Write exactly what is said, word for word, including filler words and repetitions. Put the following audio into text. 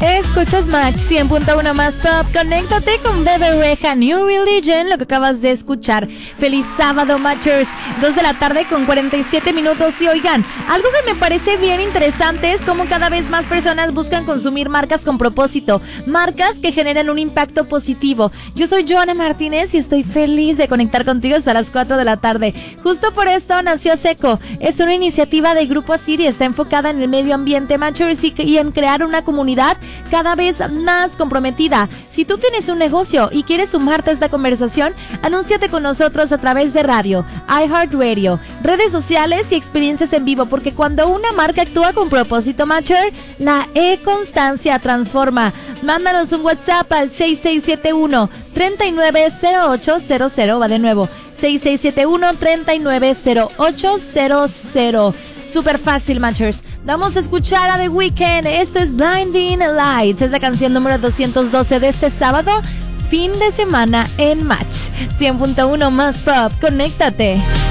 Escuchas Match cien punto uno más Pop. Conéctate con Bebe Rexha, New Religion, lo que acabas de escuchar. Feliz sábado, Matchers. dos de la tarde con cuarenta y siete minutos. Y oigan, algo que me parece bien interesante es cómo cada vez más personas buscan consumir marcas con propósito, marcas que generan un impacto positivo. Yo soy Joana Martínez y estoy feliz de conectar contigo hasta las cuatro de la tarde. Justo por esto nació Seco. Es una iniciativa del Grupo Asir y está enfocada en el medio ambiente, Matchers, y en crear una comunidad cada vez más comprometida. Si tú tienes un negocio y quieres sumarte a esta conversación, anúnciate con nosotros a través de radio, iHeartRadio, redes sociales y experiencias en vivo, porque cuando una marca actúa con propósito, Matcher, la e-constancia transforma. Mándanos un WhatsApp al seis seis siete uno, tres nueve cero ocho cero cero. Va de nuevo, seis seis siete uno, tres nueve cero ocho cero cero. Súper fácil, Matchers. Vamos a escuchar a The Weeknd. Esto es Blinding Lights. Es la canción número doscientos doce de este sábado, fin de semana en Match cien punto uno más Pop. Conéctate.